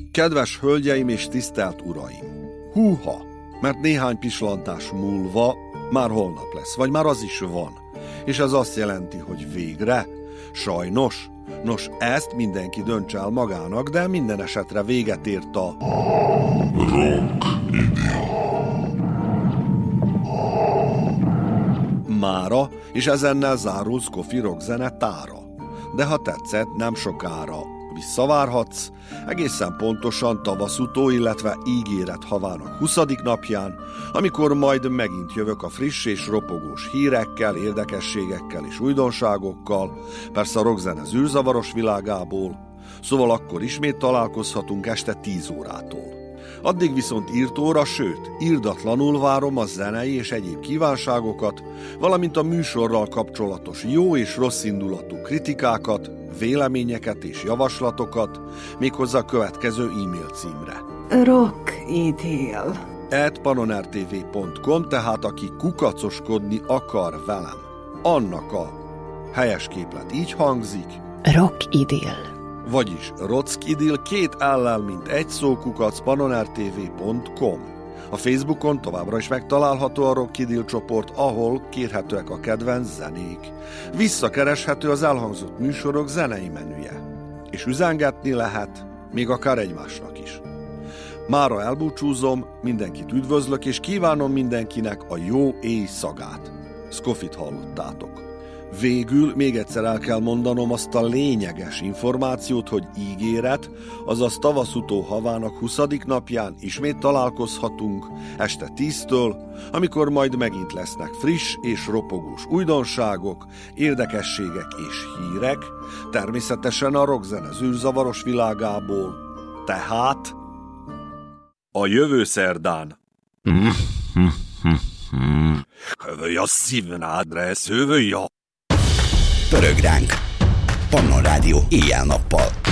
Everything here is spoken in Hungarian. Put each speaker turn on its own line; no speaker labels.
Kedves hölgyeim és tisztelt uraim! Húha! Mert néhány pislantás múlva már holnap lesz, vagy már az is van. És ez azt jelenti, hogy végre? Sajnos? Nos, ezt mindenki döntse el magának, de minden esetre véget ért a... mára, és ezennel zárul Scofi Rock zene tára. De ha tetszett, nem sokára visszavárhatsz, egészen pontosan tavaszutó, illetve ígéret havának 20. napján, amikor majd megint jövök a friss és ropogós hírekkel, érdekességekkel és újdonságokkal, persze a rockzene zűrzavaros világából, szóval akkor ismét találkozhatunk este 10 órától. Addig viszont írtóra, sőt, irdatlanul várom a zenei és egyéb kívánságokat, valamint a műsorral kapcsolatos jó és rossz indulatú kritikákat, véleményeket és javaslatokat, méghozzá a következő e-mail címre.
rockideal@panonertv.com,
tehát aki kukacoskodni akar velem, annak a helyes képlet így hangzik.
Rockideal.
Vagyis Rockideal 2 L-lel, mint egy szó, panonertv.com. A Facebookon továbbra is megtalálható a Rockideal csoport, ahol kérhetőek a kedvenc zenék. Visszakereshető az elhangzott műsorok zenei menüje. És üzengetni lehet, még akár egymásnak is. Mára elbúcsúzom, mindenkit üdvözlök, és kívánom mindenkinek a jó éjszakát. Scofit hallottátok. Végül még egyszer el kell mondanom azt a lényeges információt, hogy ígéret, azaz tavaszutó havának 20. napján ismét találkozhatunk este 10-től, amikor majd megint lesznek friss és ropogós újdonságok, érdekességek és hírek, természetesen a rockzene zűrzavaros világából, tehát a jövő szerdán. Hövöj a szívnádra, hövöj a...
Pörög ránk! Pannon Rádió éjjel-nappal.